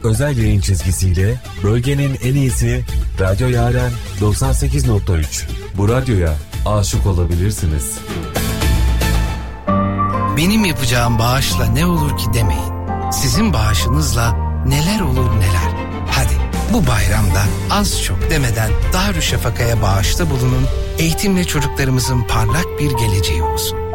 özel yayın çizgisiyle bölgenin en iyisi Radyo Yaren 98.3. Bu radyoya aşık olabilirsiniz. Benim yapacağım bağışla ne olur ki demeyin. Sizin bağışınızla neler olur neler. Hadi bu bayramda az çok demeden Darüşşafaka'ya bağışta bulunun. Eğitimle çocuklarımızın parlak bir geleceği olsun.